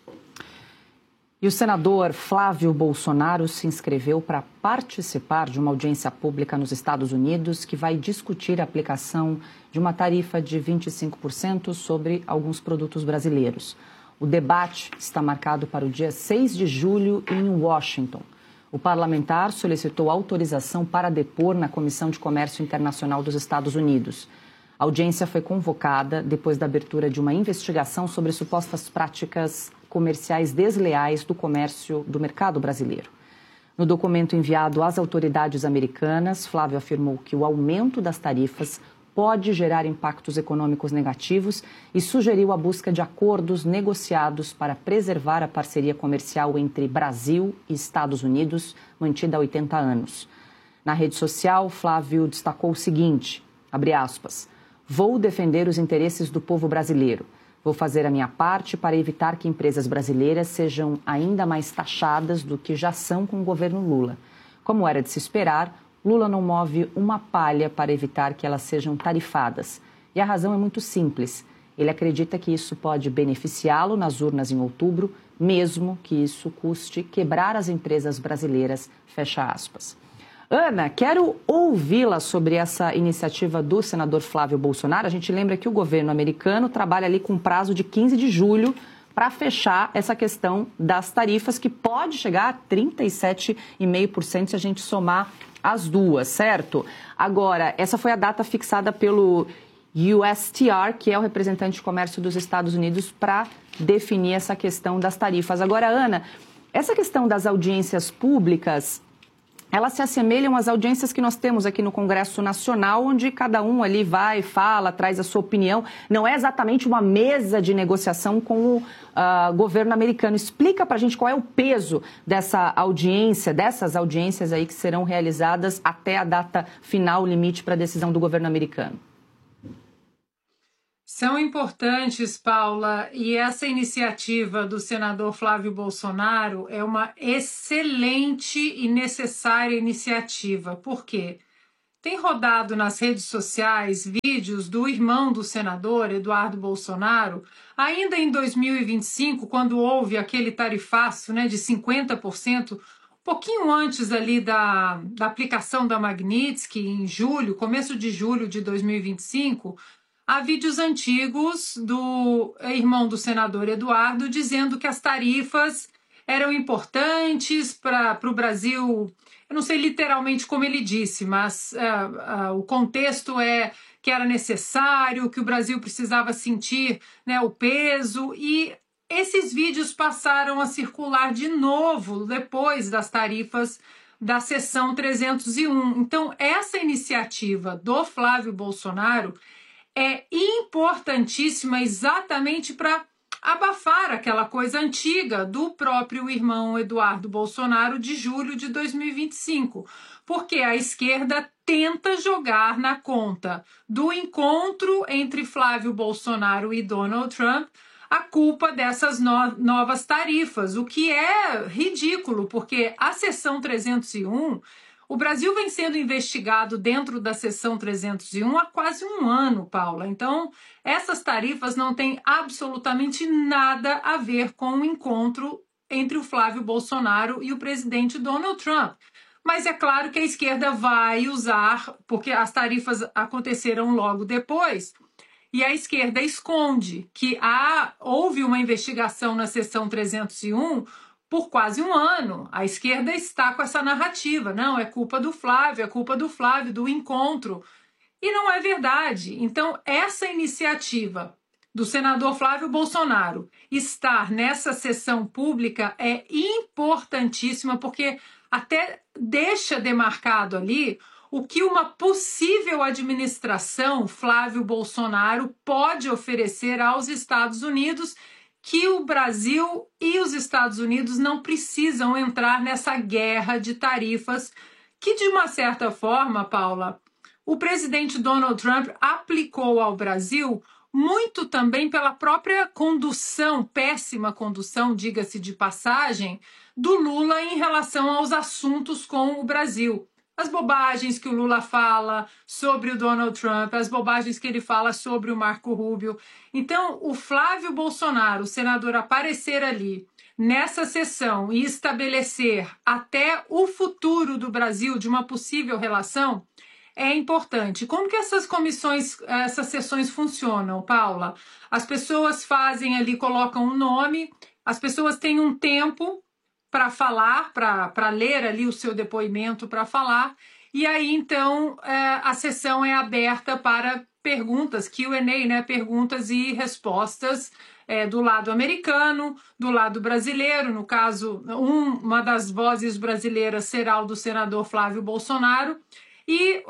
Speaker 2: E o senador Flávio Bolsonaro se inscreveu para participar de uma audiência pública nos Estados Unidos que vai discutir a aplicação de uma tarifa de 25% sobre alguns produtos brasileiros. O debate está marcado para o dia 6 de julho em Washington. O parlamentar solicitou autorização para depor na Comissão de Comércio Internacional dos Estados Unidos. A audiência foi convocada depois da abertura de uma investigação sobre supostas práticas comerciais desleais do mercado brasileiro. No documento enviado às autoridades americanas, Flávio afirmou que o aumento das tarifas pode gerar impactos econômicos negativos e sugeriu a busca de acordos negociados para preservar a parceria comercial entre Brasil e Estados Unidos, mantida há 80 anos. Na rede social, Flávio destacou o seguinte, abre aspas, vou defender os interesses do povo brasileiro. Vou fazer a minha parte para evitar que empresas brasileiras sejam ainda mais taxadas do que já são com o governo Lula. Como era de se esperar, Lula não move uma palha para evitar que elas sejam tarifadas. E a razão é muito simples. Ele acredita que isso pode beneficiá-lo nas urnas em outubro, mesmo que isso custe quebrar as empresas brasileiras, fecha aspas. Ana, quero ouvi-la sobre essa iniciativa do senador Flávio Bolsonaro. A gente lembra que o governo americano trabalha ali com prazo de 15 de julho para fechar essa questão das tarifas, que pode chegar a 37,5% se a gente somar as duas, certo? Agora, essa foi a data fixada pelo USTR, que é o representante de comércio dos Estados Unidos, para definir essa questão das tarifas. Agora, Ana, essa questão das audiências públicas, elas se assemelham às audiências que nós temos aqui no Congresso Nacional, onde cada um ali vai, fala, traz a sua opinião. Não é exatamente uma mesa de negociação com o governo americano. Explica para a gente qual é o peso dessas audiências aí que serão realizadas até a data final, limite para a decisão do governo americano.
Speaker 1: São importantes, Paula, e essa iniciativa do senador Flávio Bolsonaro é uma excelente e necessária iniciativa. Por quê? Tem rodado nas redes sociais vídeos do irmão do senador, Eduardo Bolsonaro, ainda em 2025, quando houve aquele tarifaço, né, de 50%, pouquinho antes ali da aplicação da Magnitsky, em julho, começo de julho de 2025, há vídeos antigos do irmão do senador Eduardo dizendo que as tarifas eram importantes para o Brasil. Eu não sei literalmente como ele disse, mas o contexto é que era necessário, que o Brasil precisava sentir, né, o peso, e esses vídeos passaram a circular de novo depois das tarifas da Seção 301. Então, essa iniciativa do Flávio Bolsonaro é importantíssima exatamente para abafar aquela coisa antiga do próprio irmão Eduardo Bolsonaro de julho de 2025, porque a esquerda tenta jogar na conta do encontro entre Flávio Bolsonaro e Donald Trump a culpa dessas novas tarifas, o que é ridículo, porque a Seção 301... O Brasil vem sendo investigado dentro da Seção 301 há quase um ano, Paula. Então, essas tarifas não têm absolutamente nada a ver com o encontro entre o Flávio Bolsonaro e o presidente Donald Trump. Mas é claro que a esquerda vai usar, porque as tarifas aconteceram logo depois, e a esquerda esconde que houve uma investigação na Seção 301 por quase um ano. A esquerda está com essa narrativa, não, é culpa do Flávio, do encontro. E não é verdade. Então, essa iniciativa do senador Flávio Bolsonaro estar nessa sessão pública é importantíssima, porque até deixa demarcado ali o que uma possível administração Flávio Bolsonaro pode oferecer aos Estados Unidos, que o Brasil e os Estados Unidos não precisam entrar nessa guerra de tarifas que, de uma certa forma, Paula, o presidente Donald Trump aplicou ao Brasil muito também pela própria condução, péssima condução, diga-se de passagem, do Lula em relação aos assuntos com o Brasil. As bobagens que o Lula fala sobre o Donald Trump, as bobagens que ele fala sobre o Marco Rubio. Então, o Flávio Bolsonaro, o senador, aparecer ali nessa sessão e estabelecer até o futuro do Brasil de uma possível relação é importante. Como que essas sessões funcionam, Paula? As pessoas fazem ali, colocam um nome, as pessoas têm um tempo para falar, para ler ali o seu depoimento, para falar, e aí então a sessão é aberta para perguntas, Q&A, né, perguntas e respostas do lado americano, do lado brasileiro. No caso, uma das vozes brasileiras será o do senador Flávio Bolsonaro, e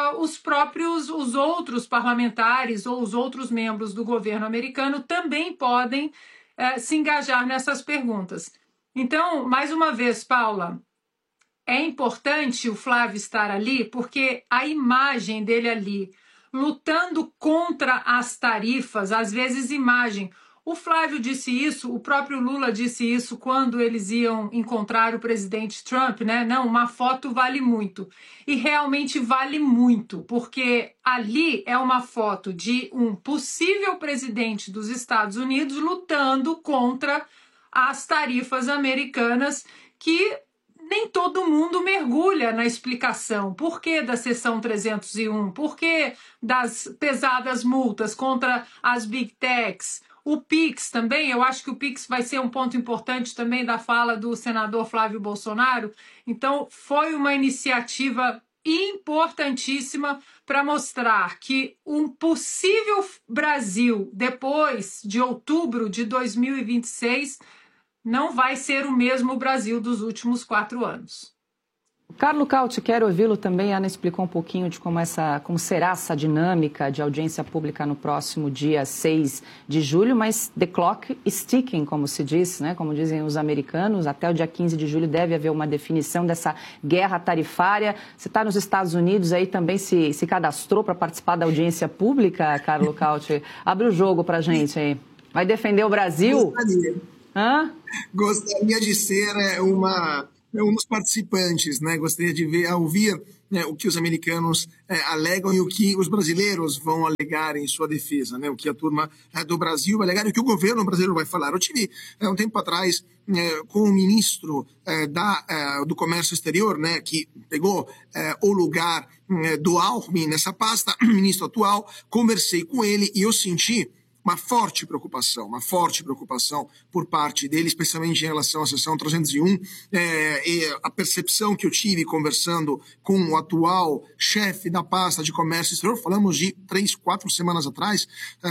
Speaker 1: os outros parlamentares ou os outros membros do governo americano também podem se engajar nessas perguntas. Então, mais uma vez, Paula, é importante o Flávio estar ali porque a imagem dele ali, lutando contra as tarifas, às vezes imagem. O Flávio disse isso, o próprio Lula disse isso quando eles iam encontrar o presidente Trump, né? Não, uma foto vale muito. E realmente vale muito, porque ali é uma foto de um possível presidente dos Estados Unidos lutando contra as tarifas americanas, que nem todo mundo mergulha na explicação. Por que da Seção 301? Por que das pesadas multas contra as Big Techs? O PIX também, eu acho que o PIX vai ser um ponto importante também da fala do senador Flávio Bolsonaro. Então, foi uma iniciativa importantíssima para mostrar que um possível Brasil depois de outubro de 2026 não vai ser o mesmo Brasil dos últimos 4 anos.
Speaker 2: Carlo Cauti, quero ouvi-lo também. A Ana explicou um pouquinho de como será essa dinâmica de audiência pública no próximo dia 6 de julho, mas the clock is ticking, como se diz, né? Como dizem os americanos, até o dia 15 de julho deve haver uma definição dessa guerra tarifária. Você está nos Estados Unidos aí, também se cadastrou para participar da audiência pública, Carlo Cauti? Abre o jogo para a gente aí. Vai defender o Brasil?
Speaker 5: Gostaria de ser um dos participantes, né? Gostaria de ouvir o que os americanos alegam e o que os brasileiros vão alegar em sua defesa, né? O que a turma do Brasil vai alegar e o que o governo brasileiro vai falar. Eu tive, um tempo atrás, com o ministro do Comércio Exterior, né? Que pegou o lugar do Alckmin nessa pasta, o ministro atual, conversei com ele e eu senti uma forte preocupação por parte dele, especialmente em relação à seção 301, e a percepção que eu tive conversando com o atual chefe da pasta de comércio exterior, falamos de 3-4 semanas atrás,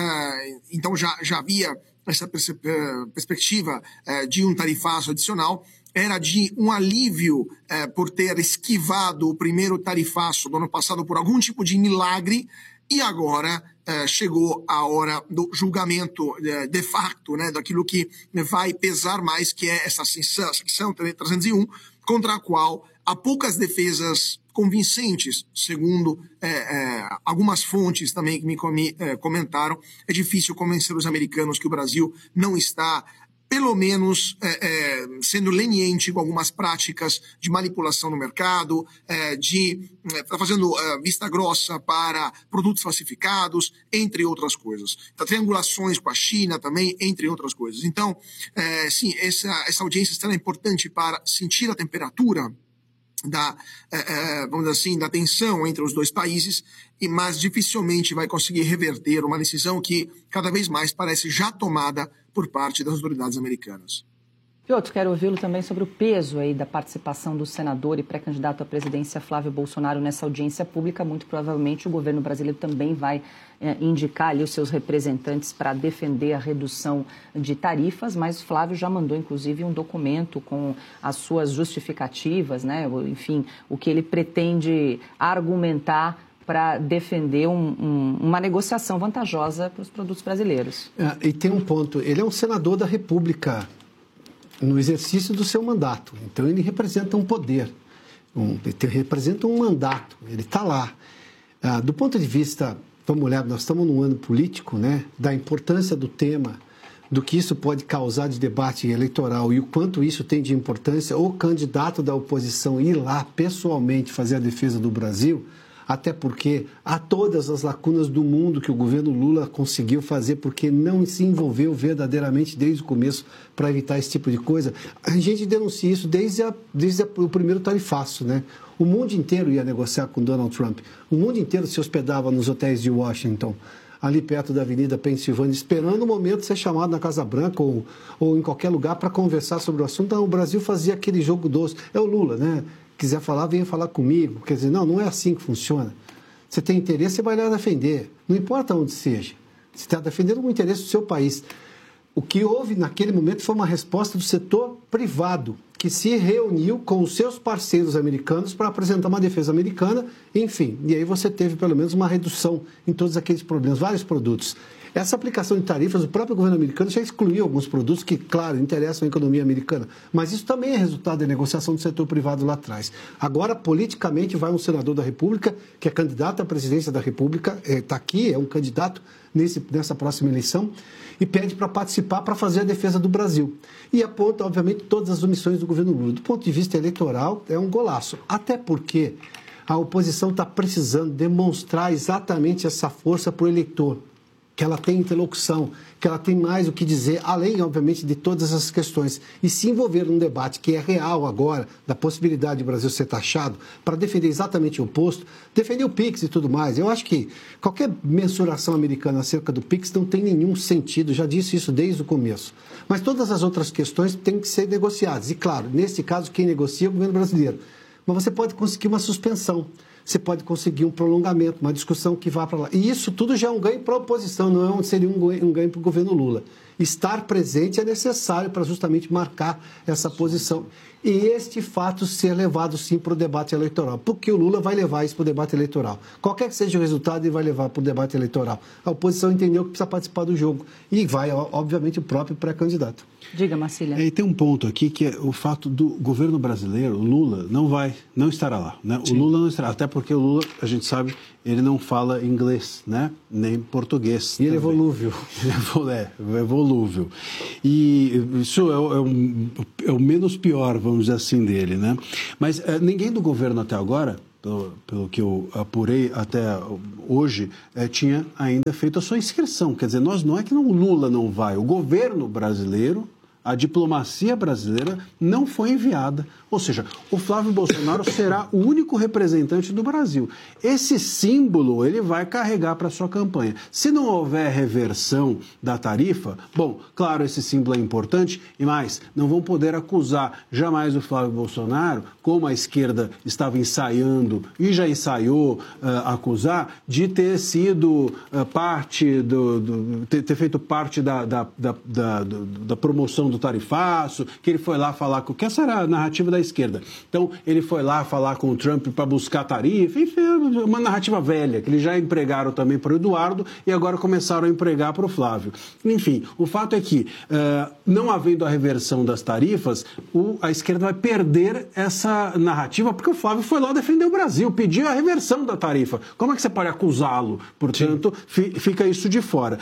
Speaker 5: então já havia essa perspectiva de um tarifaço adicional, era de um alívio por ter esquivado o primeiro tarifaço do ano passado por algum tipo de milagre, e agora chegou a hora do julgamento de facto, né, daquilo que vai pesar mais, que é essa seção 301, contra a qual há poucas defesas convincentes, segundo algumas fontes também que me comentaram. É difícil convencer os americanos que o Brasil não está, pelo menos, sendo leniente com algumas práticas de manipulação no mercado, fazendo vista grossa para produtos falsificados, entre outras coisas. Triangulações com a China também, entre outras coisas. Então, sim, essa audiência será importante para sentir a temperatura vamos dizer assim, da tensão entre os dois países, mas dificilmente vai conseguir reverter uma decisão que cada vez mais parece já tomada por parte das autoridades americanas.
Speaker 2: Piotr, quero ouvi-lo também sobre o peso aí da participação do senador e pré-candidato à presidência Flávio Bolsonaro nessa audiência pública. Muito provavelmente o governo brasileiro também vai indicar ali os seus representantes para defender a redução de tarifas, mas o Flávio já mandou, inclusive, um documento com as suas justificativas, né? Enfim, o que ele pretende argumentar para defender uma negociação vantajosa para os produtos brasileiros.
Speaker 6: E tem um ponto, ele é um senador da República no exercício do seu mandato, então ele representa um poder, ele representa um mandato, ele está lá. Do ponto de vista, vamos olhar, nós estamos num ano político, né, da importância do tema, do que isso pode causar de debate eleitoral e o quanto isso tem de importância, o candidato da oposição ir lá pessoalmente fazer a defesa do Brasil, até porque há todas as lacunas do mundo que o governo Lula conseguiu fazer porque não se envolveu verdadeiramente desde o começo para evitar esse tipo de coisa. A gente denuncia isso desde o primeiro tarifaço, né? O mundo inteiro ia negociar com Donald Trump. O mundo inteiro se hospedava nos hotéis de Washington, ali perto da Avenida Pensilvânia, esperando o momento de ser chamado na Casa Branca ou em qualquer lugar para conversar sobre o assunto. Então, o Brasil fazia aquele jogo doce. É o Lula, né? Quiser falar, venha falar comigo. Quer dizer, não é assim que funciona. Você tem interesse, você vai lá defender. Não importa onde seja. Você está defendendo o interesse do seu país. O que houve naquele momento foi uma resposta do setor privado, que se reuniu com os seus parceiros americanos para apresentar uma defesa americana, enfim. E aí você teve pelo menos uma redução em todos aqueles problemas, vários produtos. Essa aplicação de tarifas, o próprio governo americano já excluiu alguns produtos que, claro, interessam a economia americana, mas isso também é resultado da negociação do setor privado lá atrás. Agora, politicamente, vai um senador da República, que é candidato à presidência da República, está aqui, é um candidato nessa próxima eleição, e pede para participar para fazer a defesa do Brasil. E aponta, obviamente, todas as omissões do governo Lula. Do ponto de vista eleitoral, é um golaço. Até porque a oposição está precisando demonstrar exatamente essa força para o eleitor, que ela tem interlocução, que ela tem mais o que dizer, além, obviamente, de todas essas questões. E se envolver num debate que é real agora, da possibilidade do Brasil ser taxado, para defender exatamente o oposto, defender o PIX e tudo mais. Eu acho que qualquer mensuração americana acerca do PIX não tem nenhum sentido, já disse isso desde o começo. Mas todas as outras questões têm que ser negociadas. E, claro, nesse caso, quem negocia é o governo brasileiro. Mas você pode conseguir uma suspensão. você pode conseguir um prolongamento, uma discussão que vá para lá. E isso tudo já é um ganho para a oposição, não seria um ganho para o governo Lula. Estar presente é necessário para justamente marcar essa posição. E este fato ser levado, sim, para o debate eleitoral. Porque o Lula vai levar isso para o debate eleitoral. Qualquer que seja o resultado, ele vai levar para o debate eleitoral. A oposição entendeu que precisa participar do jogo. E vai, obviamente, o próprio pré-candidato.
Speaker 2: Diga, Marcília.
Speaker 7: E tem um ponto aqui que é o fato do governo brasileiro, o Lula, não estará lá. Né? O Lula não estará, até porque o Lula, a gente sabe, ele não fala inglês, né? Nem português.
Speaker 6: E ele é volúvel.
Speaker 7: É volúvel. E isso é o menos pior, vamos dizer assim, dele, né? Mas ninguém do governo até agora, pelo que eu apurei até hoje, tinha ainda feito a sua inscrição. Quer dizer, não é que o Lula não vai, o governo brasileiro, a diplomacia brasileira não foi enviada. Ou seja, o Flávio Bolsonaro será o único representante do Brasil. Esse símbolo ele vai carregar para a sua campanha. Se não houver reversão da tarifa, bom, claro, esse símbolo é importante e mais, não vão poder acusar jamais o Flávio Bolsonaro, como a esquerda estava ensaiando e já ensaiou acusar, de ter sido parte ter feito parte da promoção do tarifaço, que ele foi lá falar que essa era a narrativa da esquerda. Então, ele foi lá falar com o Trump para buscar tarifa, enfim, uma narrativa velha, que eles já empregaram também para o Eduardo e agora começaram a empregar para o Flávio. Enfim, o fato é que, não havendo a reversão das tarifas, a esquerda vai perder essa narrativa, porque o Flávio foi lá defender o Brasil, pediu a reversão da tarifa. Como é que você pode acusá-lo? Portanto, fica isso de fora.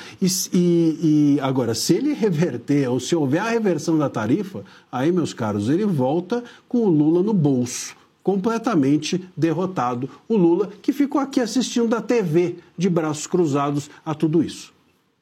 Speaker 7: E agora, se ele reverter, ou se houver a reversão da tarifa, aí, meus caros, ele volta com o Lula no bolso, completamente derrotado. O Lula que ficou aqui assistindo da TV, de braços cruzados a tudo isso.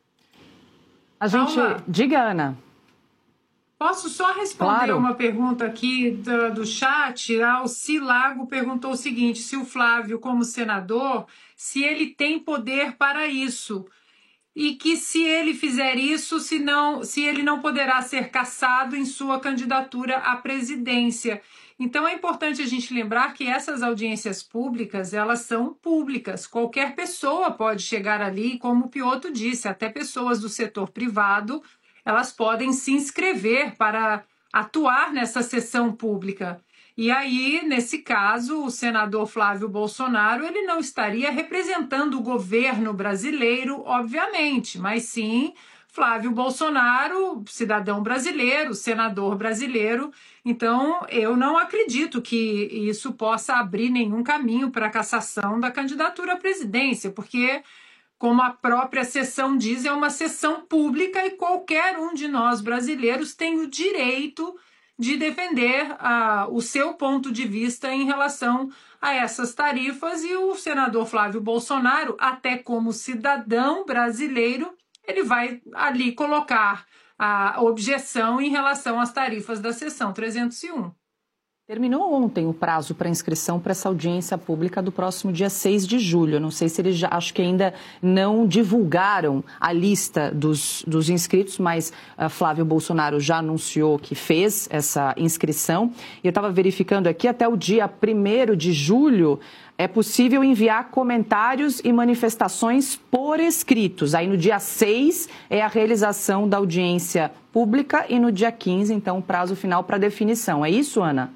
Speaker 2: A gente... Diga, Ana.
Speaker 1: Posso só responder
Speaker 2: claro.
Speaker 1: Uma pergunta aqui do chat? O Cilago perguntou o seguinte, se o Flávio, como senador, se ele tem poder para isso. E que se ele fizer isso, se ele não poderá ser cassado em sua candidatura à presidência. Então é importante a gente lembrar que essas audiências públicas, elas são públicas. Qualquer pessoa pode chegar ali, como o Piotto disse, até pessoas do setor privado, elas podem se inscrever para atuar nessa sessão pública. E aí, nesse caso, o senador Flávio Bolsonaro, ele não estaria representando o governo brasileiro, obviamente, mas sim Flávio Bolsonaro, cidadão brasileiro, senador brasileiro. Então, eu não acredito que isso possa abrir nenhum caminho para a cassação da candidatura à presidência, porque, como a própria sessão diz, é uma sessão pública e qualquer um de nós brasileiros tem o direito de defender o seu ponto de vista em relação a essas tarifas, e o senador Flávio Bolsonaro, até como cidadão brasileiro, ele vai ali colocar a objeção em relação às tarifas da sessão 301.
Speaker 2: Terminou ontem o prazo para inscrição para essa audiência pública do próximo dia 6 de julho. Eu não sei se eles acho que ainda não divulgaram a lista dos inscritos, mas Flávio Bolsonaro já anunciou que fez essa inscrição. E eu estava verificando aqui, até o dia 1º de julho, é possível enviar comentários e manifestações por escritos. Aí no dia 6 é a realização da audiência pública e no dia 15, então, o prazo final para definição. É isso, Ana?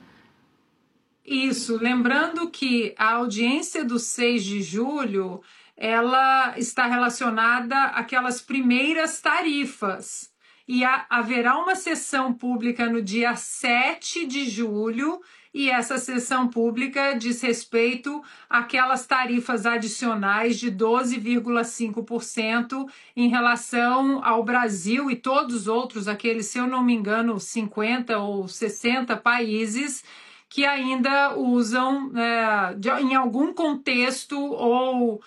Speaker 1: Isso, lembrando que a audiência do 6 de julho, ela está relacionada àquelas primeiras tarifas. E haverá uma sessão pública no dia 7 de julho, e essa sessão pública diz respeito àquelas tarifas adicionais de 12,5% em relação ao Brasil e todos os outros, aqueles, se eu não me engano, 50 ou 60 países, que ainda usam em algum contexto ou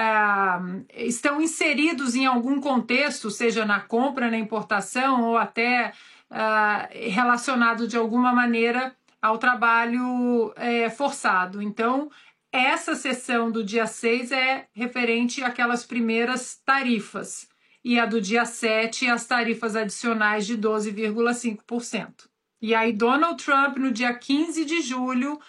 Speaker 1: estão inseridos em algum contexto, seja na compra, na importação ou até relacionado de alguma maneira ao trabalho forçado. Então, essa sessão do dia 6 é referente àquelas primeiras tarifas e a do dia 7 as tarifas adicionais de 12,5%. E aí Donald Trump, no dia 15 de julho,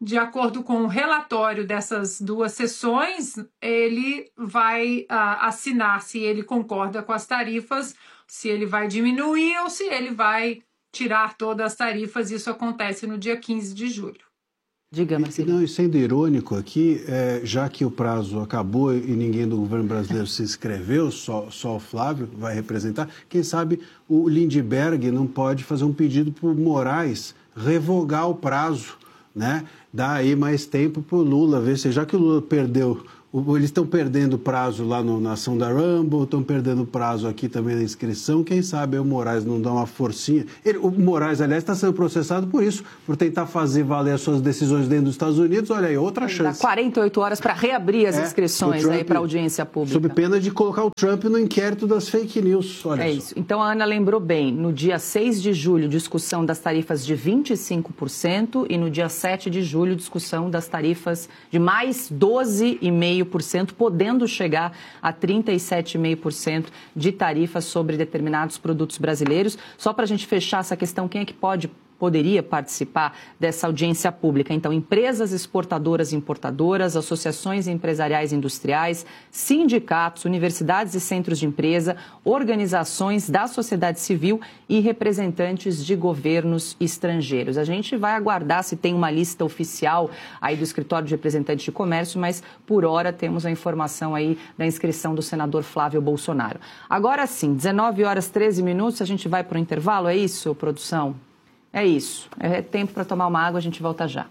Speaker 1: de acordo com o relatório dessas 2 sessões, ele vai assinar se ele concorda com as tarifas, se ele vai diminuir ou se ele vai tirar todas as tarifas. Isso acontece no dia 15 de julho.
Speaker 2: Diga, Marcelo.
Speaker 7: Não, e sendo irônico aqui, já que o prazo acabou e ninguém do governo brasileiro se inscreveu, só o Flávio vai representar, quem sabe o Lindbergh não pode fazer um pedido para o Moraes revogar o prazo, né? Dá aí mais tempo para o Lula, ver se já que o Lula perdeu, eles estão perdendo prazo lá na ação da Rumble, estão perdendo prazo aqui também na inscrição, quem sabe aí o Moraes não dá uma forcinha. O Moraes, aliás, está sendo processado por isso, por tentar fazer valer as suas decisões dentro dos Estados Unidos. Olha aí, outra chance.
Speaker 2: Dá 48 horas para reabrir as inscrições aí para audiência pública.
Speaker 7: Sob pena de colocar o Trump no inquérito das fake news. Olha só.
Speaker 2: Isso. Então a Ana lembrou bem, no dia 6 de julho, discussão das tarifas de 25% e no dia 7 de julho, discussão das tarifas de mais 12,5%, podendo chegar a 37,5% de tarifas sobre determinados produtos brasileiros. Só para a gente fechar essa questão, quem é que poderia participar dessa audiência pública? Então, empresas exportadoras e importadoras, associações empresariais e industriais, sindicatos, universidades e centros de empresa, organizações da sociedade civil e representantes de governos estrangeiros. A gente vai aguardar se tem uma lista oficial aí do Escritório de Representantes de Comércio, mas por hora temos a informação aí da inscrição do senador Flávio Bolsonaro. Agora sim, 19 horas 13 minutos, a gente vai para o intervalo, é isso, produção? É isso. É tempo para tomar uma água, a gente volta já.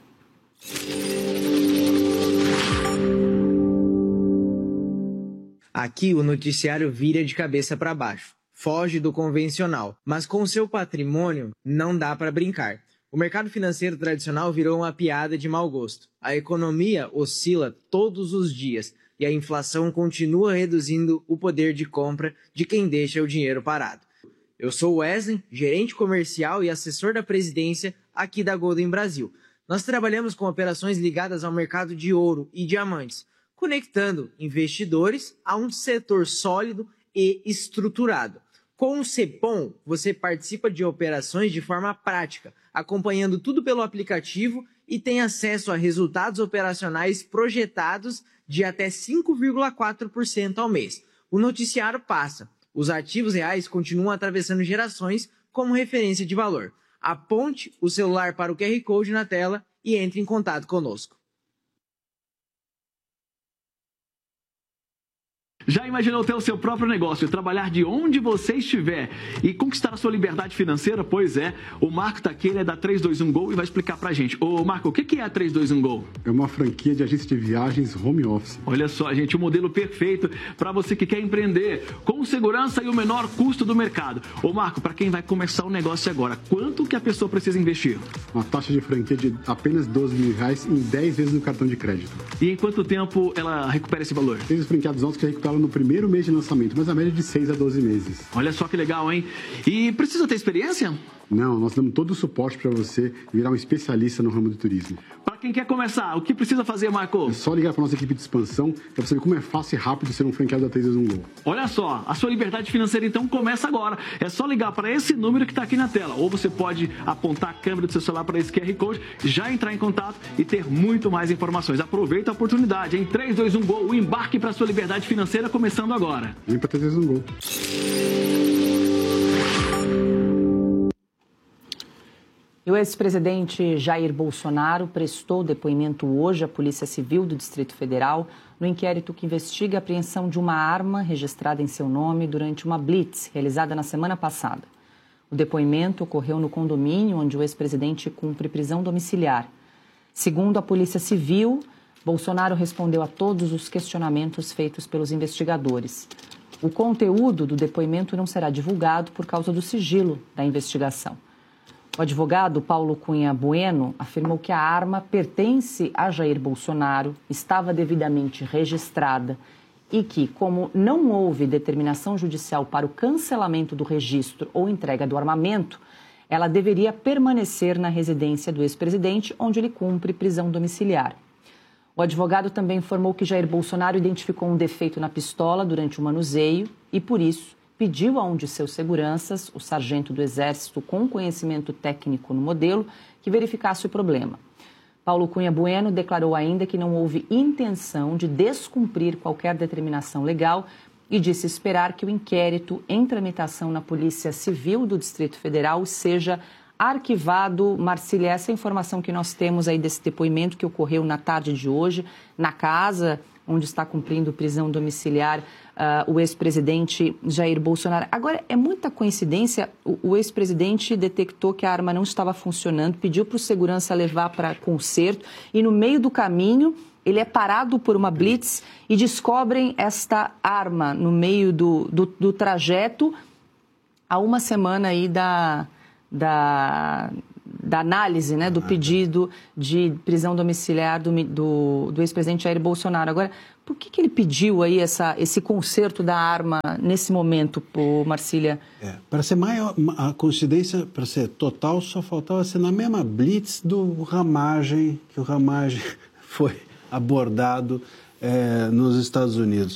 Speaker 14: Aqui o noticiário vira de cabeça para baixo. Foge do convencional. Mas com o seu patrimônio, não dá para brincar. O mercado financeiro tradicional virou uma piada de mau gosto. A economia oscila todos os dias e a inflação continua reduzindo o poder de compra de quem deixa o dinheiro parado. Eu sou Wesley, gerente comercial e assessor da presidência aqui da Golden Brasil. Nós trabalhamos com operações ligadas ao mercado de ouro e diamantes, conectando investidores a um setor sólido e estruturado. Com o Cepom, você participa de operações de forma prática, acompanhando tudo pelo aplicativo e tem acesso a resultados operacionais projetados de até 5,4% ao mês. O noticiário passa. Os ativos reais continuam atravessando gerações como referência de valor. Aponte o celular para o QR Code na tela e entre em contato conosco.
Speaker 15: Já imaginou ter o seu próprio negócio, trabalhar de onde você estiver e conquistar a sua liberdade financeira? Pois é, o Marco tá aqui, ele é da 321Go e vai explicar pra gente. Ô Marco, o que é a 321Go?
Speaker 16: É uma franquia de agência de viagens home office.
Speaker 15: Olha só, gente, o modelo perfeito para você que quer empreender com segurança e o menor custo do mercado. Ô Marco, para quem vai começar o negócio agora, quanto que a pessoa precisa investir?
Speaker 16: Uma taxa de franquia de apenas R$12 mil em 10 vezes no cartão de crédito.
Speaker 15: E em quanto tempo ela recupera esse valor?
Speaker 16: Tem os franqueados nossos que recuperam no primeiro mês de lançamento, mas a média de 6 a 12 meses.
Speaker 15: Olha só que legal, hein? E precisa ter experiência?
Speaker 16: Não, nós damos todo o suporte para você virar um especialista no ramo do turismo.
Speaker 15: Para quem quer começar, o que precisa fazer, Marco?
Speaker 16: É só ligar para nossa equipe de expansão para você ver como é fácil e rápido ser um franqueado da 321Go.
Speaker 15: Olha só, a sua liberdade financeira então começa agora. É só ligar para esse número que está aqui na tela. Ou você pode apontar a câmera do seu celular para esse QR Code, já entrar em contato e ter muito mais informações. Aproveita a oportunidade, hein? 321Go, o embarque para a sua liberdade financeira começando agora.
Speaker 16: Vem para 321Go.
Speaker 2: E o ex-presidente Jair Bolsonaro prestou depoimento hoje à Polícia Civil do Distrito Federal no inquérito que investiga a apreensão de uma arma registrada em seu nome durante uma blitz realizada na semana passada. O depoimento ocorreu no condomínio onde o ex-presidente cumpre prisão domiciliar. Segundo a Polícia Civil, Bolsonaro respondeu a todos os questionamentos feitos pelos investigadores. O conteúdo do depoimento não será divulgado por causa do sigilo da investigação. O advogado Paulo Cunha Bueno afirmou que a arma pertence a Jair Bolsonaro, estava devidamente registrada e que, como não houve determinação judicial para o cancelamento do registro ou entrega do armamento, ela deveria permanecer na residência do ex-presidente, onde ele cumpre prisão domiciliar. O advogado também informou que Jair Bolsonaro identificou um defeito na pistola durante o manuseio e, por isso, pediu a um de seus seguranças, o sargento do Exército com conhecimento técnico no modelo, que verificasse o problema. Paulo Cunha Bueno declarou ainda que não houve intenção de descumprir qualquer determinação legal e disse esperar que o inquérito em tramitação na Polícia Civil do Distrito Federal seja arquivado. Marcília, essa é a informação que nós temos aí desse depoimento que ocorreu na tarde de hoje, na casa onde está cumprindo prisão domiciliar o ex-presidente Jair Bolsonaro. Agora, é muita coincidência, o ex-presidente detectou que a arma não estava funcionando, pediu para o segurança levar para conserto e no meio do caminho ele é parado por uma blitz e descobrem esta arma no meio do trajeto a uma semana aí da análise, né, do pedido de prisão domiciliar do ex-presidente Jair Bolsonaro. Agora, por que ele pediu aí esse conserto da arma nesse momento, Marcília?
Speaker 7: Para ser maior, a coincidência, para ser total, só faltava ser na mesma blitz do Ramagem, que o Ramagem foi abordado nos Estados Unidos.